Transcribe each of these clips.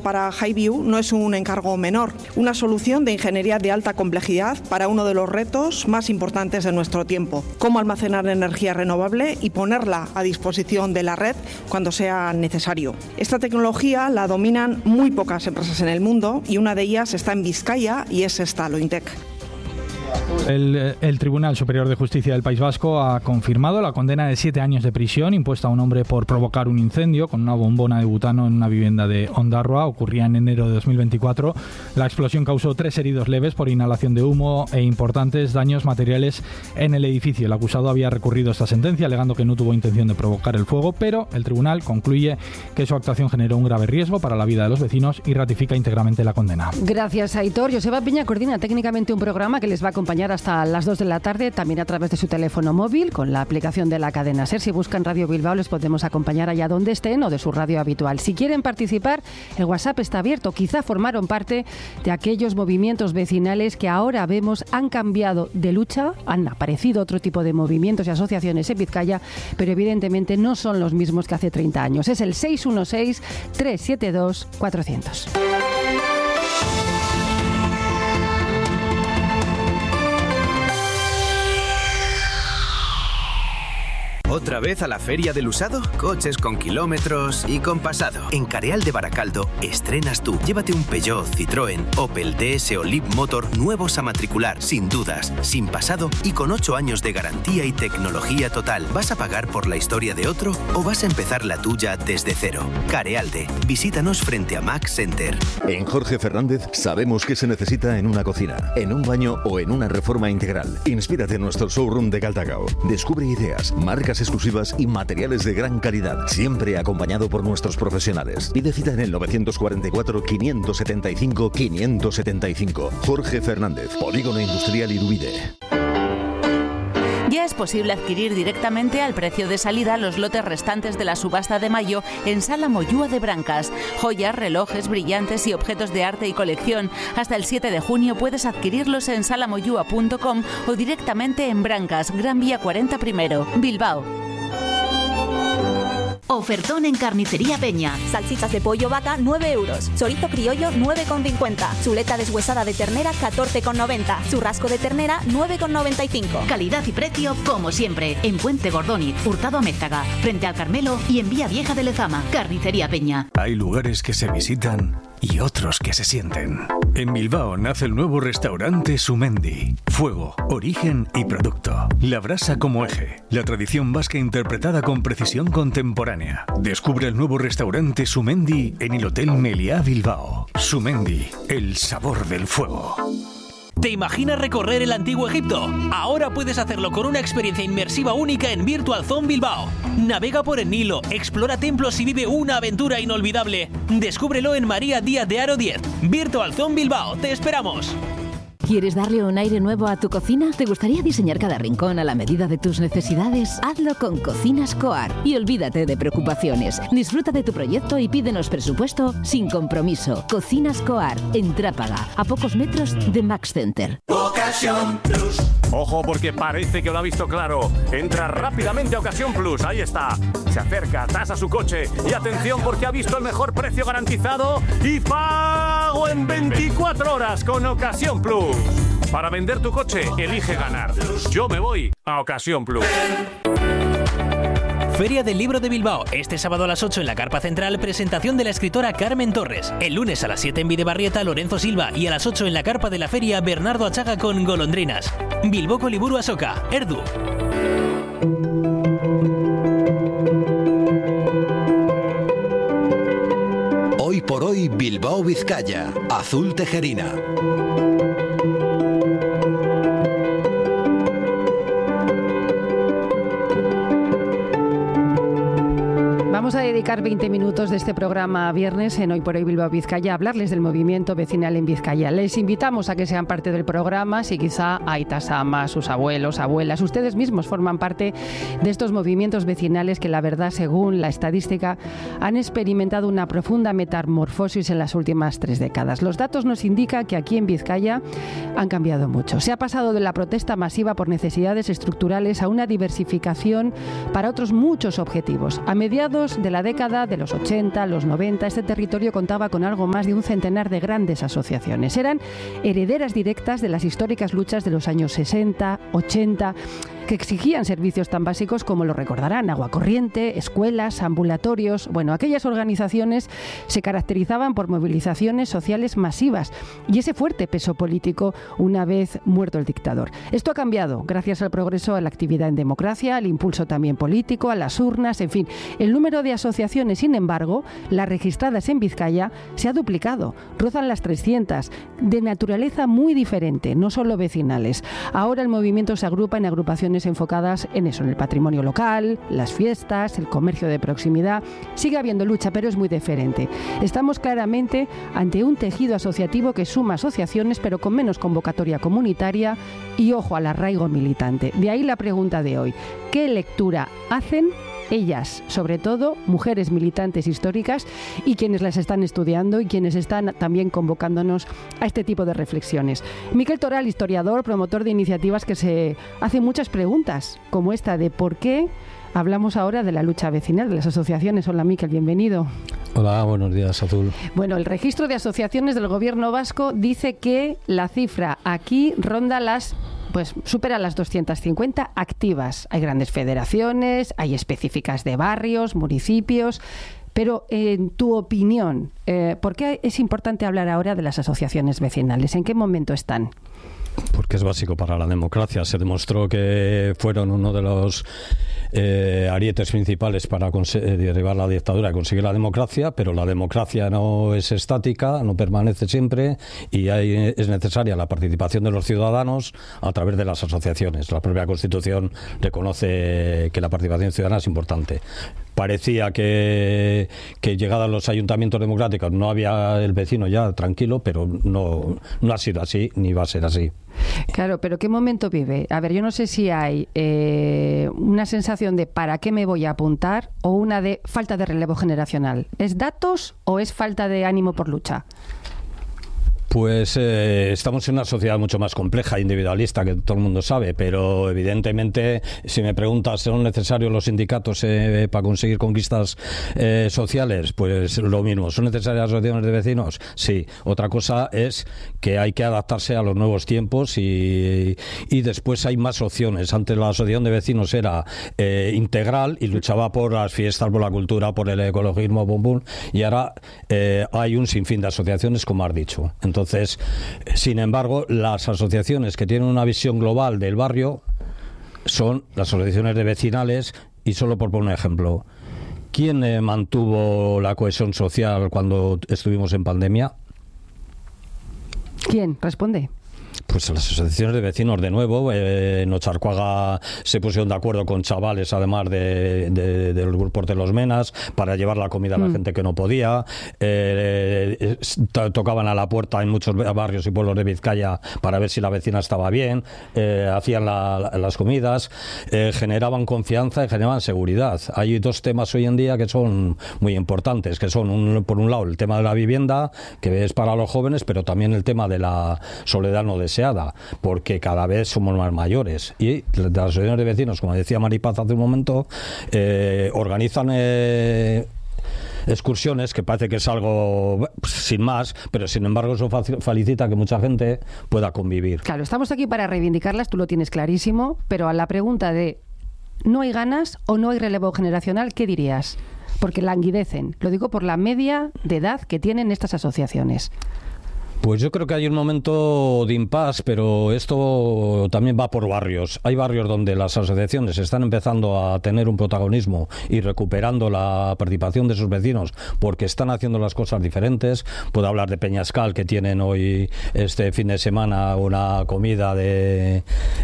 para Highview no es un encargo menor, una solución de ingeniería de alta complejidad para uno de los retos más importantes de nuestro tiempo: cómo almacenar energía renovable y ponerla a disposición de la red cuando sea necesario. Esta tecnología la dominan muy pocas empresas en el mundo y una de ellas está en Vizcaya y es esta, Lointec. El Tribunal Superior de Justicia del País Vasco ha confirmado la condena de 7 años de prisión impuesta a un hombre por provocar un incendio con una bombona de butano en una vivienda de Ondarroa. Ocurría en enero de 2024. La explosión causó 3 heridos leves por inhalación de humo e importantes daños materiales en el edificio. El acusado había recurrido esta sentencia alegando que no tuvo intención de provocar el fuego, pero el tribunal concluye que su actuación generó un grave riesgo para la vida de los vecinos y ratifica íntegramente la condena. Gracias, Aitor. Joseba Peña coordina técnicamente un programa que les va a acompañar hasta las 2 de la tarde, también a través de su teléfono móvil, con la aplicación de la cadena SER. Si buscan Radio Bilbao, les podemos acompañar allá donde estén o de su radio habitual. Si quieren participar, el WhatsApp está abierto. Quizá formaron parte de aquellos movimientos vecinales que ahora vemos han cambiado de lucha, han aparecido otro tipo de movimientos y asociaciones en Vizcaya, pero evidentemente no son los mismos que hace 30 años. Es el 616-372-400. ¿Otra vez a la Feria del Usado? Coches con kilómetros y con pasado. En Careal de Baracaldo estrenas tú. Llévate un Peugeot, Citroën, Opel, DS o Leapmotor nuevos a matricular, sin dudas, sin pasado y con 8 años de garantía y tecnología total. ¿Vas a pagar por la historia de otro o vas a empezar la tuya desde cero? Carealde. Visítanos frente a Max Center. En Jorge Fernández sabemos qué se necesita en una cocina, en un baño o en una reforma integral. Inspírate en nuestro showroom de Galdakao. Descubre ideas, marcas exclusivas y materiales de gran calidad, siempre acompañado por nuestros profesionales. Pide cita en el 944-575-575. Jorge Fernández, Polígono Industrial Irubide. Ya es posible adquirir directamente al precio de salida los lotes restantes de la subasta de mayo en Sala Moyúa de Brancas. Joyas, relojes, brillantes y objetos de arte y colección. Hasta el 7 de junio puedes adquirirlos en salamoyúa.com o directamente en Brancas, Gran Vía 40 primero, Bilbao. Ofertón en Carnicería Peña. Salchichas de pollo vaca, 9 euros. Chorizo criollo, 9,50. Chuleta deshuesada de ternera, 14,90. Churrasco de ternera, 9,95. Calidad y precio, como siempre. En Puente Gordóniz, Hurtado Amézaga, frente al Carmelo y en Vía Vieja de Lezama. Carnicería Peña. Hay lugares que se visitan y otros que se sienten. En Bilbao nace el nuevo restaurante Sumendi. Fuego, origen y producto. La brasa como eje. La tradición vasca interpretada con precisión contemporánea. Descubre el nuevo restaurante Sumendi en el Hotel Meliá Bilbao. Sumendi, el sabor del fuego. ¿Te imaginas recorrer el antiguo Egipto? Ahora puedes hacerlo con una experiencia inmersiva única en Virtual Zone Bilbao. Navega por el Nilo, explora templos y vive una aventura inolvidable. Descúbrelo en María Díaz de Haro 10. Virtual Zone Bilbao, te esperamos. ¿Quieres darle un aire nuevo a tu cocina? ¿Te gustaría diseñar cada rincón a la medida de tus necesidades? Hazlo con Cocinas Coar y olvídate de preocupaciones. Disfruta de tu proyecto y pídenos presupuesto sin compromiso. Cocinas Coar, en Trápaga, a pocos metros de Max Center. Ocasión Plus. Ojo, porque parece que lo ha visto claro. Entra rápidamente a Ocasión Plus, ahí está. Se acerca, tasa su coche y atención porque ha visto el mejor precio garantizado y pago en 24 horas con Ocasión Plus. Para vender tu coche, elige ganar. Yo me voy a Ocasión Plus. Feria del Libro de Bilbao. Este sábado a las 8 en la Carpa Central, presentación de la escritora Carmen Torres. El lunes a las 7 en Bidebarrieta, Lorenzo Silva. Y a las 8 en la Carpa de la Feria, Bernardo Achaga con Golondrinas. Bilboko Liburu Asoka, Erdu. Hoy por hoy, Bilbao Vizcaya. Azul Tejerina. Vamos a dedicar 20 minutos de este programa viernes en Hoy por Hoy Bilbao Vizcaya a hablarles del movimiento vecinal en Vizcaya. Les invitamos a que sean parte del programa, si quizá aitas, amas, sus abuelos, abuelas, ustedes mismos forman parte de estos movimientos vecinales que la verdad, según la estadística, han experimentado una profunda metamorfosis en las últimas 3 décadas. Los datos nos indican que aquí en Vizcaya han cambiado mucho. Se ha pasado de la protesta masiva por necesidades estructurales a una diversificación para otros muchos objetivos. A mediados de la década de los 80, los 90, este territorio contaba con algo más de un centenar de grandes asociaciones. Eran herederas directas de las históricas luchas de los años 60, 80, que exigían servicios tan básicos como lo recordarán: agua corriente, escuelas, ambulatorios. Bueno, aquellas organizaciones se caracterizaban por movilizaciones sociales masivas y ese fuerte peso político una vez muerto el dictador. Esto ha cambiado gracias al progreso, a la actividad en democracia, al impulso también político, a las urnas, en fin. El número de asociaciones, sin embargo, las registradas en Vizcaya, se ha duplicado. Rozan las 300, de naturaleza muy diferente, no solo vecinales. Ahora el movimiento se agrupa en agrupaciones enfocadas en eso, en el patrimonio local, las fiestas, el comercio de proximidad. Sigue habiendo lucha, pero es muy diferente. Estamos claramente ante un tejido asociativo que suma asociaciones, pero con menos convocatoria comunitaria y, ojo, al arraigo militante. De ahí la pregunta de hoy: ¿qué lectura hacen ellas, sobre todo mujeres militantes históricas, y quienes las están estudiando y quienes están también convocándonos a este tipo de reflexiones? Miquel Toral, historiador, promotor de iniciativas que se hace muchas preguntas, como esta de por qué hablamos ahora de la lucha vecinal, de las asociaciones. Hola, Miquel, bienvenido. Hola, buenos días, Azul. Bueno, el registro de asociaciones del gobierno vasco dice que la cifra aquí ronda supera las 250 activas. Hay grandes federaciones, hay específicas de barrios, municipios. Pero, en tu opinión, ¿por qué es importante hablar ahora de las asociaciones vecinales? ¿En qué momento están? Porque es básico para la democracia. Se demostró que fueron uno de los arietes principales para derribar la dictadura y conseguir la democracia, pero la democracia no es estática, no permanece siempre, y es necesaria la participación de los ciudadanos a través de las asociaciones. La propia Constitución reconoce que la participación ciudadana es importante. Parecía que llegados los ayuntamientos democráticos no había el vecino ya tranquilo, pero no ha sido así ni va a ser así. Claro, pero ¿qué momento vive? A ver, yo no sé si hay una sensación de ¿para qué me voy a apuntar? O una de falta de relevo generacional. ¿Es datos o es falta de ánimo por lucha? Pues estamos en una sociedad mucho más compleja e individualista, que todo el mundo sabe, pero evidentemente, si me preguntas, ¿son necesarios los sindicatos para conseguir conquistas sociales? Pues lo mismo. ¿Son necesarias las asociaciones de vecinos? Sí. Otra cosa es que hay que adaptarse a los nuevos tiempos y después hay más opciones. Antes la asociación de vecinos era integral y luchaba por las fiestas, por la cultura, por el ecologismo, y ahora hay un sinfín de asociaciones, como has dicho. Entonces, sin embargo, las asociaciones que tienen una visión global del barrio son las asociaciones de vecinales. Y solo por poner un ejemplo, ¿quién mantuvo la cohesión social cuando estuvimos en pandemia? ¿Quién? Responde. Pues las asociaciones de vecinos, de nuevo. En Ocharcoaga se pusieron de acuerdo con chavales, además de los grupos de los Menas, para llevar la comida a la gente que no podía. Tocaban a la puerta en muchos barrios y pueblos de Vizcaya para ver si la vecina estaba bien. Hacían las comidas, generaban confianza y generaban seguridad. Hay dos temas hoy en día que son muy importantes, que son, por un lado, el tema de la vivienda, que es para los jóvenes, pero también el tema de la soledad no deseada, porque cada vez somos más mayores, y las asociaciones de vecinos, como decía Maripaz hace un momento, organizan excursiones, que parece que es algo sin más, pero sin embargo eso facilita que mucha gente pueda convivir. Claro, estamos aquí para reivindicarlas, tú lo tienes clarísimo, pero a la pregunta de ¿no hay ganas o no hay relevo generacional? ¿Qué dirías? Porque languidecen, lo digo por la media de edad que tienen estas asociaciones. Pues yo creo que hay un momento de impasse, pero esto también va por barrios. Hay barrios donde las asociaciones están empezando a tener un protagonismo y recuperando la participación de sus vecinos porque están haciendo las cosas diferentes. Puedo hablar de Peñascal, que tienen hoy, este fin de semana, una comida de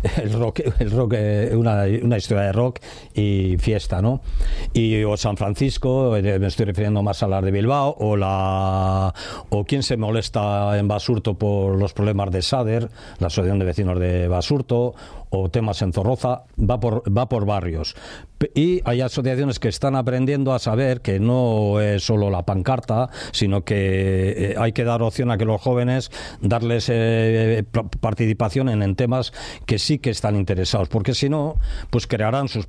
una historia de rock y fiesta, ¿no? O San Francisco, me estoy refiriendo más a las de Bilbao, o quién se molesta en Basurto por los problemas de Sader, la asociación de vecinos de Basurto, o temas en Zorroza. Va por barrios. Y hay asociaciones que están aprendiendo a saber que no es solo la pancarta, sino que hay que dar opción a que los jóvenes, darles participación en temas que sí que están interesados, porque si no, pues crearán sus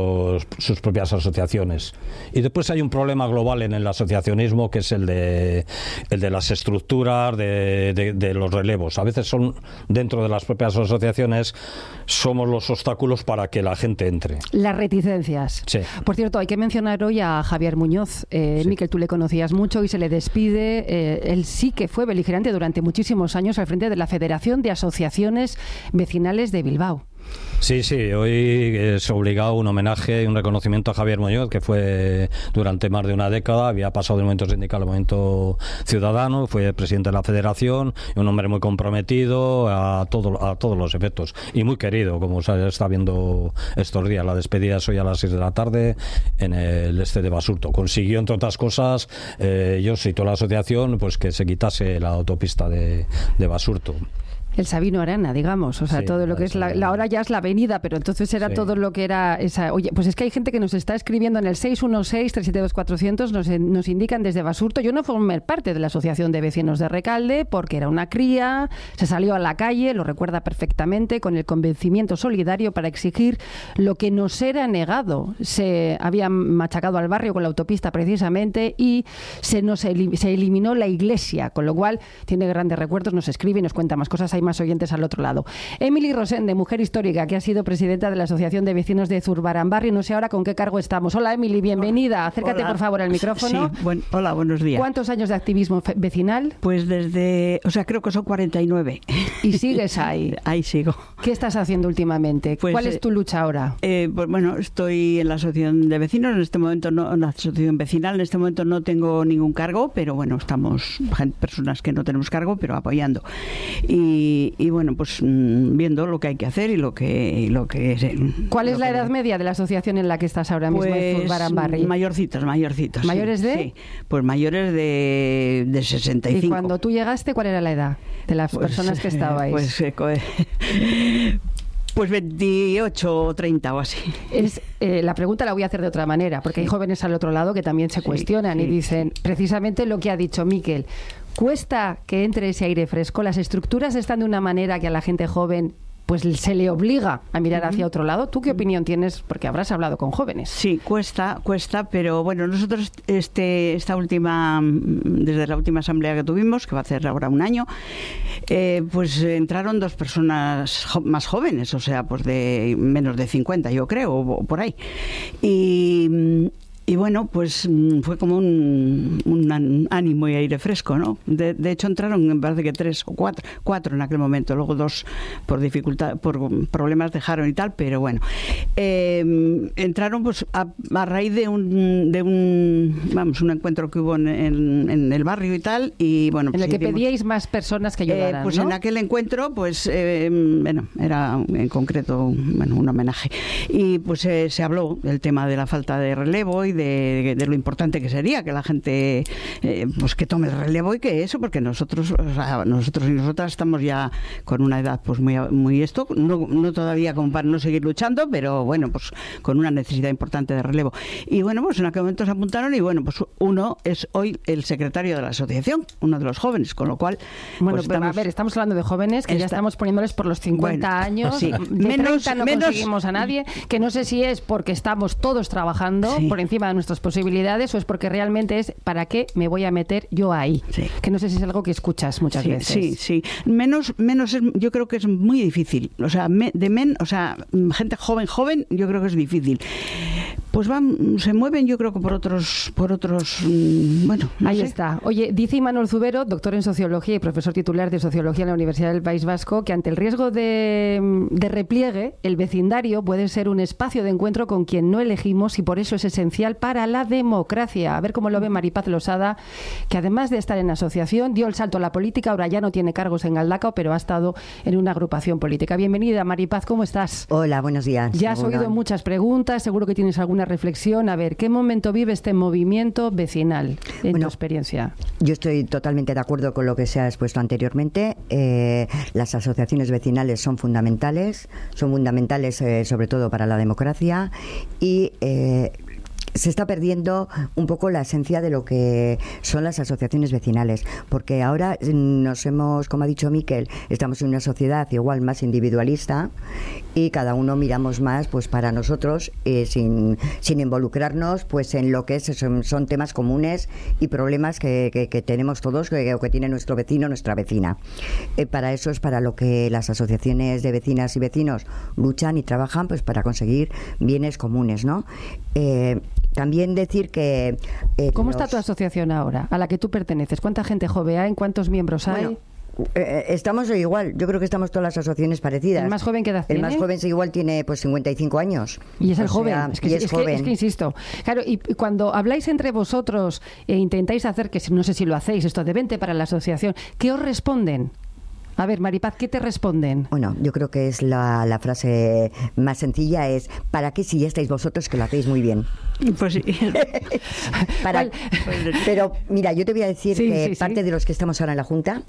propias asociaciones. Y después hay un problema global en el asociacionismo, que es el de las estructuras, de los relevos. A veces son dentro de las propias asociaciones, somos los obstáculos para que la gente entre. Las reticencias. Sí. Por cierto, hay que mencionar hoy a Javier Muñoz. Sí. Miquel, tú le conocías mucho y se le despide. Él sí que fue beligerante durante muchísimos años al frente de la Federación de Asociaciones Vecinales de Bilbao. Sí, hoy es obligado un homenaje y un reconocimiento a Javier Muñoz, que fue durante más de una década, había pasado del movimiento sindical al movimiento ciudadano, fue presidente de la federación, un hombre muy comprometido a todos los efectos y muy querido, como se está viendo estos días. La despedida es hoy a las 6 de la tarde en el este de Basurto. Consiguió, entre otras cosas, yo cito a la asociación, pues que se quitase la autopista de Basurto. El Sabino Arana, digamos, o sea, sí, todo lo que es la ahora ya es la avenida, pero entonces era todo lo que era esa. Oye, pues es que hay gente que nos está escribiendo en el 616-372-400, nos indican desde Basurto. Yo no formé parte de la Asociación de Vecinos de Recalde porque era una cría, se salió a la calle, lo recuerda perfectamente, con el convencimiento solidario para exigir lo que nos era negado. Se había machacado al barrio con la autopista precisamente y se eliminó la iglesia, con lo cual tiene grandes recuerdos, nos escribe y nos cuenta más cosas. Hay más oyentes al otro lado. Emily Rosende, mujer histórica, que ha sido presidenta de la Asociación de Vecinos de Zurbaranbarri. No sé ahora con qué cargo estamos. Hola, Emily, bienvenida. Acércate, por favor, al micrófono. Sí, hola, buenos días. ¿Cuántos años de activismo vecinal? Pues creo que son 49. ¿Y sigues ahí? Ahí sigo. ¿Qué estás haciendo últimamente? Pues, ¿cuál es tu lucha ahora? Pues bueno, estoy en la Asociación de Vecinos, en este momento no, en la Asociación Vecinal, en este momento no tengo ningún cargo, pero bueno, estamos personas que no tenemos cargo, pero apoyando. Y bueno, pues viendo lo que hay que hacer y lo que es. ¿Cuál es la edad media de la asociación en la que estás ahora mismo en Zurbaranbarri? Mayorcitos. ¿Mayores de? Sí, pues mayores de 65. ¿Y cuando tú llegaste, cuál era la edad de las personas que estabais? Pues 28 o 30 o así. La pregunta la voy a hacer de otra manera, porque hay jóvenes al otro lado que también se cuestionan y dicen precisamente lo que ha dicho Miquel. ¿Cuesta que entre ese aire fresco? ¿Las estructuras están de una manera que a la gente joven pues se le obliga a mirar hacia otro lado? ¿Tú qué opinión tienes? Porque habrás hablado con jóvenes. Sí, cuesta, pero bueno, nosotros desde la última asamblea que tuvimos, que va a hacer ahora un año, pues entraron 2 personas más jóvenes, o sea, pues de menos de 50, yo creo, o por ahí. Y bueno, pues fue como un ánimo y aire fresco, ¿no? De hecho entraron, me parece que 3 o 4 en aquel momento, luego 2 por problemas dejaron y tal, pero bueno. Entraron pues a raíz de un encuentro que hubo en el barrio y tal, y bueno. Pues en el que pedíais más personas que ayudaran, pues ¿no? En aquel encuentro, pues era en concreto un homenaje. Y pues se habló del tema de la falta de relevo y de lo importante que sería que la gente pues que tome el relevo y que eso, porque nosotros y nosotras estamos ya con una edad pues muy esto, no todavía como para no seguir luchando, pero bueno, pues con una necesidad importante de relevo. Y bueno, pues en aquel momento se apuntaron y bueno, pues uno es hoy el secretario de la asociación, uno de los jóvenes, con lo cual bueno, pues estamos hablando de jóvenes que ya estamos poniéndoles por los 50 años, sí. De 30 no conseguimos a nadie, que no sé si es porque estamos todos trabajando por encima de nuestras posibilidades o es porque realmente es ¿para qué me voy a meter yo ahí? Sí. Que no sé si es algo que escuchas muchas veces. Sí. Menos yo creo que es muy difícil. O sea, gente joven, yo creo que es difícil. Pues se mueven, yo creo que por otros bueno, ahí sé. Está. Oye, dice Imanol Zubero, doctor en Sociología y profesor titular de Sociología en la Universidad del País Vasco, que ante el riesgo de repliegue, el vecindario puede ser un espacio de encuentro con quien no elegimos y por eso es esencial para la democracia. A ver cómo lo ve Maripaz Losada, que además de estar en asociación, dio el salto a la política, ahora ya no tiene cargos en Galdacao, pero ha estado en una agrupación política. Bienvenida, Maripaz, ¿cómo estás? Hola, buenos días. Ya has oído muchas preguntas, seguro que tienes alguna una reflexión. A ver, ¿qué momento vive este movimiento vecinal en tu experiencia? Yo estoy totalmente de acuerdo con lo que se ha expuesto anteriormente. Las asociaciones vecinales son fundamentales sobre todo para la democracia, y se está perdiendo un poco la esencia de lo que son las asociaciones vecinales, porque ahora como ha dicho Miquel, estamos en una sociedad igual más individualista y cada uno miramos más pues para nosotros, sin involucrarnos pues en lo que son temas comunes y problemas que tenemos todos, que tiene nuestro vecino, nuestra vecina. Para eso es para lo que las asociaciones de vecinas y vecinos luchan y trabajan, pues para conseguir bienes comunes, ¿no? También decir que... ¿Cómo está tu asociación ahora, a la que tú perteneces? ¿Cuánta gente joven hay? ¿Cuántos miembros hay? Bueno, estamos igual, yo creo que estamos todas las asociaciones parecidas. ¿El más joven qué edad tiene? El más joven igual tiene pues 55 años. Y es el joven. Es que insisto. Claro, y cuando habláis entre vosotros e intentáis hacer, que no sé si lo hacéis, esto de vente para la asociación, ¿qué os responden? A ver, Maripaz, ¿qué te responden? Bueno, yo creo que es la frase más sencilla, es ¿para qué si ya estáis vosotros que lo hacéis muy bien? Pues sí. Pero mira, yo te voy a decir parte de los que estamos ahora en la Junta,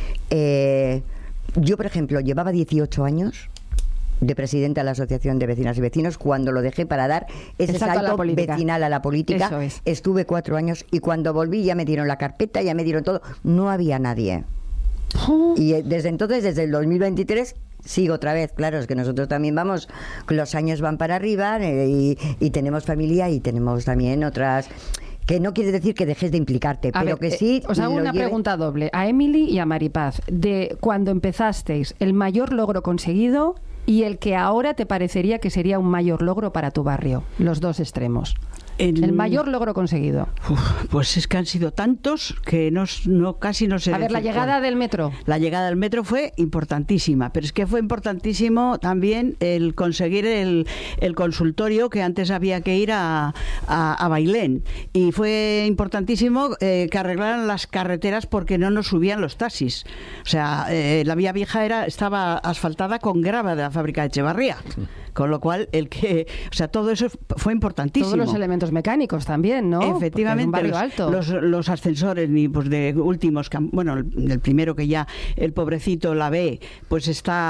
yo por ejemplo llevaba 18 años de presidenta de la Asociación de Vecinas y Vecinos cuando lo dejé para dar ese salto vecinal a la política. Eso es. Estuve 4 años y cuando volví ya me dieron la carpeta, ya me dieron todo, no había nadie. Y desde entonces, desde el 2023, sigo otra vez. Claro, es que nosotros también vamos, los años van para arriba, y tenemos familia y tenemos también otras... Que no quiere decir que dejes de implicarte, pero que sí... Os hago una pregunta doble, a Emily y a Maripaz. De cuando empezasteis, el mayor logro conseguido y el que ahora te parecería que sería un mayor logro para tu barrio. Los dos extremos. El mayor logro conseguido. Pues es que han sido tantos que casi no sé. A ver, la llegada del metro. La llegada del metro fue importantísima, pero es que fue importantísimo también el conseguir el consultorio, que antes había que ir a Bailén, y fue importantísimo que arreglaran las carreteras porque no nos subían los taxis. O sea, la vía vieja estaba asfaltada con grava de la fábrica de Echevarría. Con lo cual, todo eso fue importantísimo. Todos los elementos mecánicos también, ¿no? Efectivamente, un barrio alto. Los ascensores, pues de últimos, bueno, el primero que ya el pobrecito la ve, pues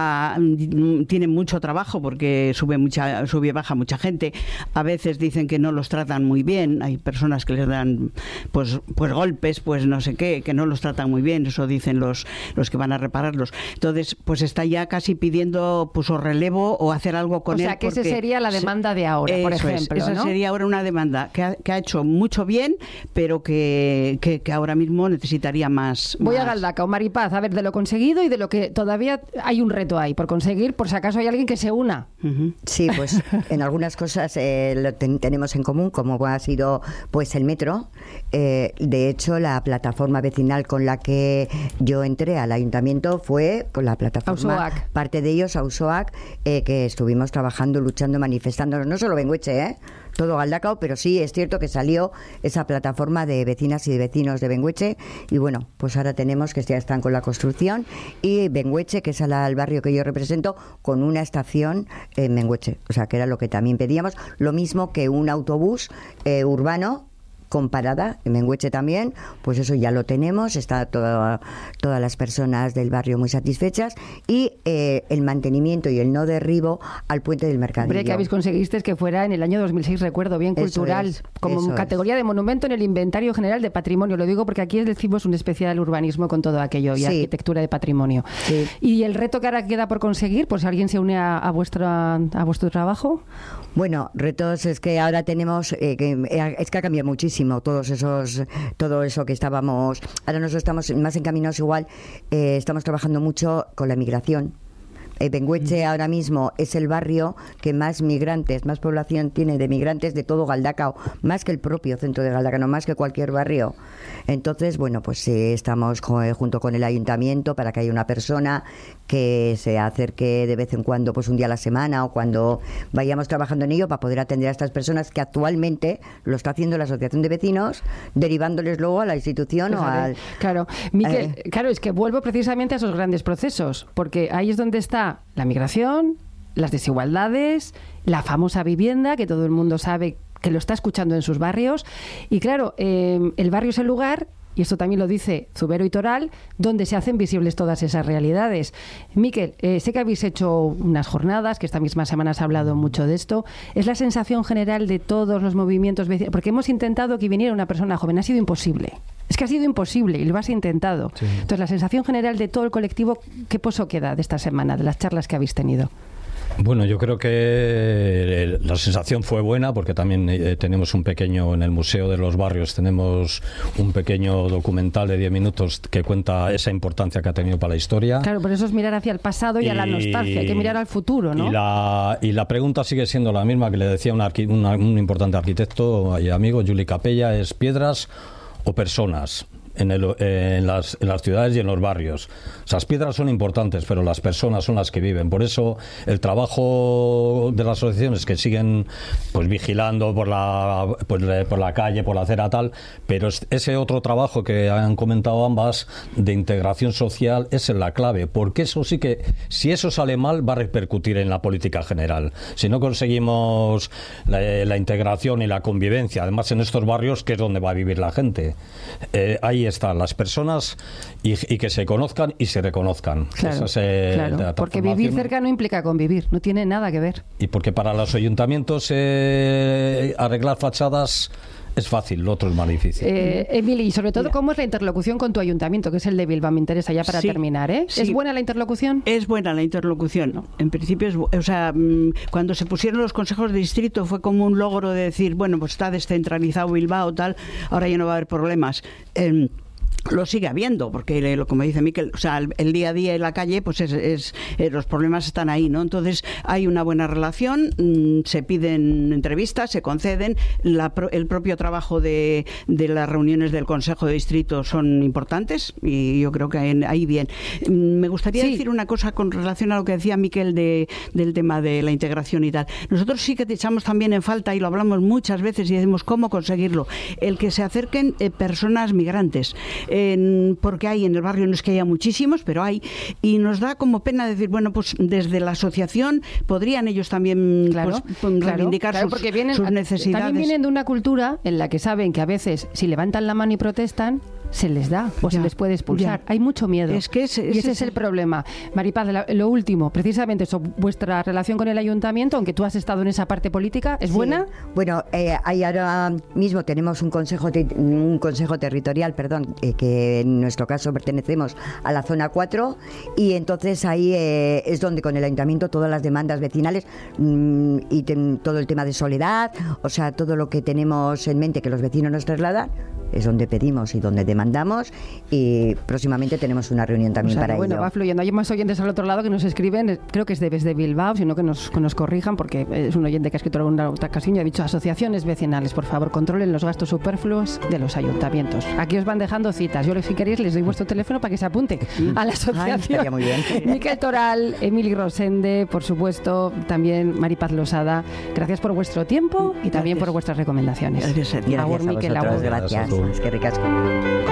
tiene mucho trabajo porque sube y baja mucha gente. A veces dicen que no los tratan muy bien. Hay personas que les dan pues golpes, pues no sé qué, que no los tratan muy bien. Eso dicen los que van a repararlos. Entonces, pues está ya casi pidiendo pues o relevo o hacer algo con él. O sea, que esa sería la demanda de ahora, por ejemplo. Esa sería ahora una demanda que ha hecho mucho bien, pero que ahora mismo necesitaría más. Voy a Galdacao, Maripaz, a ver, de lo conseguido y de lo que todavía hay un reto ahí por conseguir, por si acaso hay alguien que se una. Sí, pues en algunas cosas lo tenemos en común, como ha sido pues el metro. De hecho, la plataforma vecinal con la que yo entré al ayuntamiento fue con la plataforma Auzoac. Parte de ellos, Auzoac, que estuvimos trabajando, luchando, manifestándonos, no solo Bengueche, todo Galdacao, pero sí es cierto que salió esa plataforma de vecinas y de vecinos de Bengueche, y bueno, pues ahora tenemos que ya están con la construcción, y Bengueche, que es el barrio que yo represento, con una estación en Bengueche, o sea que era lo que también pedíamos, lo mismo que un autobús urbano con parada en Bengueche también, pues eso ya lo tenemos, está todas las personas del barrio muy satisfechas, y el mantenimiento y el no derribo al puente del Mercadillo. Hombre, que habéis conseguido que fuera en el año 2006, recuerdo, bien cultural, como categoría de monumento en el Inventario General de Patrimonio. Lo digo porque aquí decimos un especial urbanismo con todo aquello y arquitectura de patrimonio. Sí. Y el reto que ahora queda por conseguir, pues alguien se une a vuestro trabajo. Bueno, retos es que ahora tenemos, es que ha cambiado muchísimo todo eso que estábamos. Ahora nosotros estamos más encaminados igual, estamos trabajando mucho con la migración. Bengueche ahora mismo es el barrio que más migrantes, más población tiene de migrantes de todo Galdacao, más que el propio centro de Galdacao, no más que cualquier barrio. Entonces, bueno, pues estamos junto con el ayuntamiento para que haya una persona que se acerque de vez en cuando, pues un día a la semana o cuando vayamos trabajando en ello, para poder atender a estas personas que actualmente lo está haciendo la Asociación de Vecinos, derivándoles luego a la institución o al... Claro, Miquel, claro, es que vuelvo precisamente a esos grandes procesos, porque ahí es donde está la migración, las desigualdades, la famosa vivienda, que todo el mundo sabe que lo está escuchando en sus barrios. Y claro, el barrio es el lugar, y esto también lo dice Zubero y Toral, donde se hacen visibles todas esas realidades. Miquel, sé que habéis hecho unas jornadas, que esta misma semana se ha hablado mucho de esto. ¿Es la sensación general de todos los movimientos vecinales? Porque hemos intentado que viniera una persona joven, ha sido imposible. Es que ha sido imposible y lo has intentado. Sí. Entonces, la sensación general de todo el colectivo, ¿qué pozo queda de esta semana, de las charlas que habéis tenido? Bueno, yo creo que la sensación fue buena porque también tenemos un pequeño, en el Museo de los Barrios, tenemos un pequeño documental de 10 minutos que cuenta esa importancia que ha tenido para la historia. Claro, por eso es mirar hacia el pasado y a la nostalgia, hay que mirar al futuro, ¿no? Y la pregunta sigue siendo la misma que le decía un importante arquitecto y amigo, Juli Capella, es ¿piedras o personas? En las ciudades y en los barrios. Esas piedras son importantes, pero las personas son las que viven. Por eso el trabajo de las asociaciones que siguen pues vigilando por la calle, por la acera tal, pero ese otro trabajo que han comentado ambas de integración social es la clave, porque eso sí que, si eso sale mal, va a repercutir en la política general. Si no conseguimos la integración y la convivencia, además en estos barrios, que es donde va a vivir la gente, ahí están las personas y que se conozcan y se reconozcan. Claro, claro, porque vivir cerca no implica convivir, no tiene nada que ver. Y porque para los ayuntamientos arreglar fachadas es fácil, lo otro es más difícil. Emily, y sobre todo, ¿cómo es la interlocución con tu ayuntamiento, que es el de Bilbao? Me interesa ya para terminar, ¿eh? Sí. ¿Es buena la interlocución? Es buena la interlocución, ¿no? En principio, cuando se pusieron los consejos de distrito fue como un logro de decir, bueno, pues está descentralizado Bilbao, tal, ahora ya no va a haber problemas. Lo sigue habiendo, porque como dice Miquel, o sea, el día a día en la calle, pues los problemas están ahí, ¿no? Entonces hay una buena relación, se piden entrevistas, se conceden, el propio trabajo de las reuniones del Consejo de Distrito son importantes y yo creo que ahí bien. Me gustaría decir una cosa con relación a lo que decía Miquel del tema de la integración y tal. Nosotros sí que te echamos también en falta, y lo hablamos muchas veces y decimos cómo conseguirlo, el que se acerquen personas migrantes. Porque hay en el barrio, no es que haya muchísimos, pero hay, y nos da como pena decir, bueno, pues desde la asociación podrían ellos también reivindicar sus necesidades. También vienen de una cultura en la que saben que a veces si levantan la mano y protestan, se les da o se les puede expulsar. Hay mucho miedo. Es que ese es el problema. Maripaz, lo último, precisamente eso, vuestra relación con el ayuntamiento, aunque tú has estado en esa parte política, ¿es buena? Bueno, ahora mismo tenemos un consejo territorial, que en nuestro caso pertenecemos a la zona 4, y entonces ahí es donde con el ayuntamiento todas las demandas vecinales y todo el tema de soledad, o sea, todo lo que tenemos en mente que los vecinos nos trasladan, es donde pedimos y donde demandamos, y próximamente tenemos una reunión también para ello. Bueno, va fluyendo. Hay más oyentes al otro lado que nos escriben, creo que es de Bilbao, sino que nos corrijan, porque es un oyente que ha escrito alguna otra ocasión y ha dicho: asociaciones vecinales, por favor, controlen los gastos superfluos de los ayuntamientos. Aquí os van dejando citas. Yo, si queréis, les doy vuestro teléfono para que se apunte a la asociación. Estaría muy bien. Miquel Toral, Emily Rosende, por supuesto, también Maripaz Losada. Gracias por vuestro tiempo y también por vuestras recomendaciones. Gracias a vosotros. Gracias. Es que ricasco.